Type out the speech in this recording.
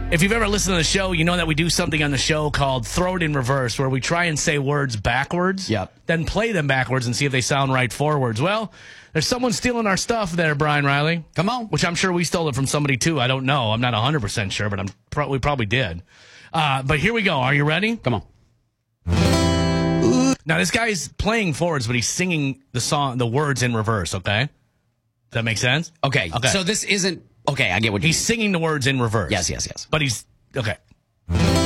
If you've ever listened to the show, you know that we do something on the show called Throw It in Reverse, where we try and say words backwards, then play them backwards and see if they sound right forwards. Well, there's someone stealing our stuff there, Brian Riley. Come on. Which I'm sure we stole it from somebody, too. I don't know. I'm not 100% sure, but we probably did. But here we go. Are you ready? Come on. Now, this guy's playing forwards, but he's singing the words in reverse, okay? Does that make sense? Okay. So this isn't... Okay, I get what he's singing the words in reverse. Yes. But he's... Okay.